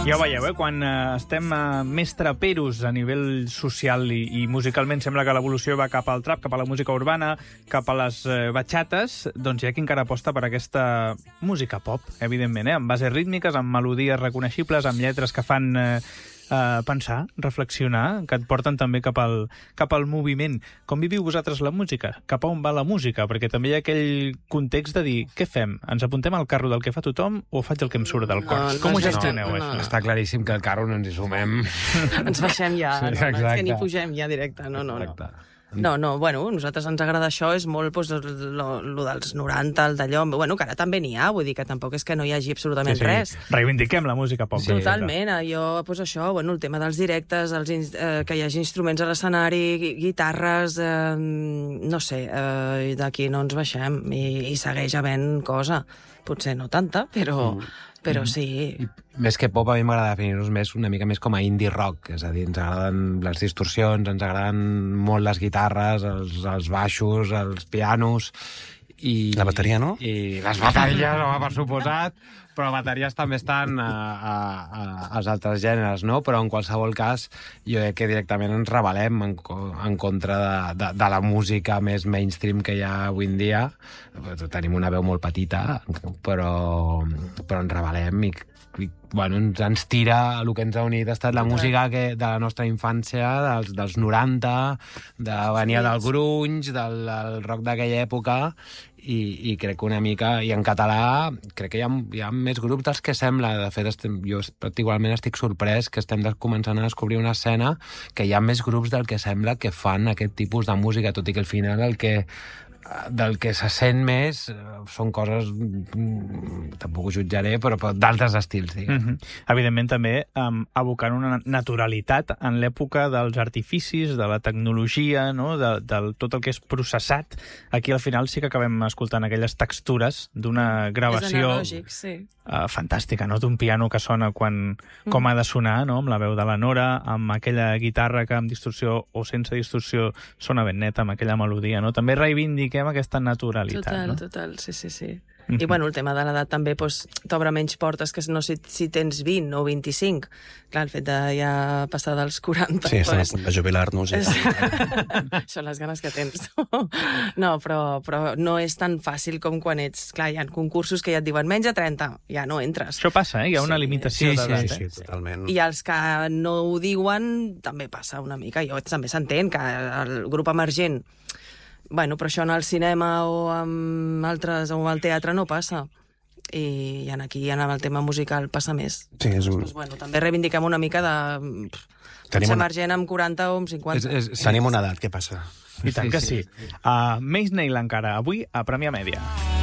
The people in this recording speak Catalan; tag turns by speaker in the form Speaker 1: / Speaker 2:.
Speaker 1: Ja ho veieu, quan estem més traperos a nivell social i musicalment sembla que l'evolució va cap al trap, cap a la música urbana, cap a les batxates, doncs hi ha qui encara aposta per aquesta música pop, evidentment, amb bases rítmiques, amb melodies reconeixibles, amb lletres que fan pensar, reflexionar, que et porten també cap al moviment. Com viviu vosaltres la música? Cap a on va la música? Perquè també hi ha aquell context de dir, què fem? Ens apuntem al carro del que fa tothom o faig el que em surt del cor? Com ho gestioneu, això?
Speaker 2: Està claríssim que el carro no ens hi sumem.
Speaker 3: Ens baixem ja,
Speaker 2: Sí,
Speaker 3: és que ni
Speaker 2: exacte.
Speaker 3: pugem ja directe. No.
Speaker 2: Exacte.
Speaker 3: No, bueno, a nosaltres ens agrada això, és molt lo dels 90, el d'allò, bueno, que ara també n'hi ha, vull dir que tampoc és que no hi hagi absolutament res.
Speaker 1: Reivindiquem la música pop.
Speaker 2: Sí.
Speaker 3: Totalment, jo, doncs això, bueno, el tema dels directes, que hi hagi instruments a l'escenari, guitarres, no sé, d'aquí no ens baixem, i segueix havent cosa. Potser no tanta, però sí.
Speaker 2: I més que pop, a mi m'agrada definir-nos una mica més com a indie rock, és a dir, ens agraden les distorsions, ens agraden molt les guitarres, els baixos, els pianos...
Speaker 4: La bateria, no?
Speaker 2: I les bateries, home, per suposat, però bateries també estan als altres gèneres, no? Però en qualsevol cas, jo crec que directament ens rebel·lem en contra de la música més mainstream que hi ha avui en dia. Tenim una veu molt petita, però ens rebel·lem i bueno, ens tira, el que ens ha unit ha estat la música de la nostra infància, dels 90, venia del grunge, del rock d'aquella època, i crec que una mica, i en català crec que hi ha més grups dels que sembla. De fet, jo particularment estic sorprès que estem començant a descobrir una escena que hi ha més grups del que sembla que fan aquest tipus de música, tot i que al final del que se sent més són coses, tampoc ho jutjaré, però d'altres estils, diguem.
Speaker 1: Evidentment, també abocant una naturalitat en l'època dels artificis, de la tecnologia, no? de tot el que és processat. Aquí, al final, sí que acabem escoltant aquelles textures d'una gravació...
Speaker 3: És analògic, sí.
Speaker 1: Fantàstica, no? D'un piano que sona com ha de sonar, no? Amb la veu de la Nora, amb aquella guitarra que amb distorsió o sense distorsió sona ben neta, amb aquella melodia, no? També reivindiquem aquesta naturalitat, no?
Speaker 3: Total, sí. I bueno, el tema de l'edat també t'obre menys portes que no si tens 20 o 25. Clar, el fet de ja passar dels 40...
Speaker 4: Sí, estem a punt de jubilar-nos.
Speaker 3: Són les ganes que tens. No, però no és tan fàcil com quan ets... Clar, hi ha concursos que ja et diuen menys de 30, ja no entres.
Speaker 1: Això passa, hi ha una limitació d'edat.
Speaker 4: Sí, totalment.
Speaker 3: I els que no ho diuen també passa una mica. Jo també s'entén que el grup emergent... Bueno, però això en el cinema o amb altres, o al teatre no passa. I aquí, en el tema musical, passa més.
Speaker 4: Sí,
Speaker 3: Doncs, bueno, també reivindiquem una mica de... Potser emergent amb 40 o amb 50.
Speaker 4: Tenim una edat, què passa?
Speaker 1: I tant que sí. Maze Nail encara, avui a Premià Mèdia.